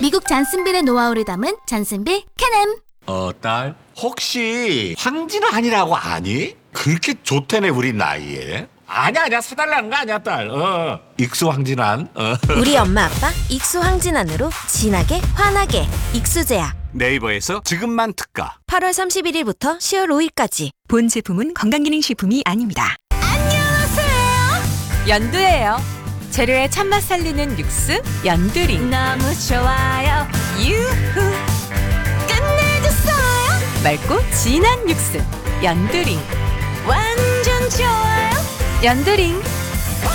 미국 잔슨빌의 노하우를 담은 잔슨빌 캐넴. 딸, 혹시 황진환이라고 아니? 그렇게 좋대네 우리 나이에. 아니야 사달라는 거 아니야 딸. 익수 황진환. 우리 엄마 아빠 익수 황진환으로 진하게 환하게 익수제약. 네이버에서 지금만 특가. 8월 31일부터 10월 5일까지. 본 제품은 건강기능식품이 아닙니다. 연두예요. 재료의 참맛 살리는 육수 연두링. 너무 좋아요. 유후. 끝내줬어요. 맑고 진한 육수 연두링. 완전 좋아요. 연두링.